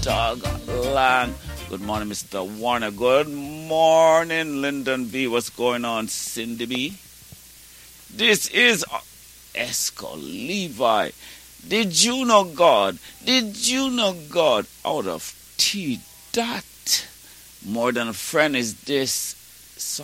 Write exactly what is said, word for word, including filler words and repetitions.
Doug Lang. Good morning, Mister Warner. Good morning, Lyndon V. What's going on, Cindy B? This is Esco Levi. Did you know God? Did you know God out of T. Dot? More than a friend is this song.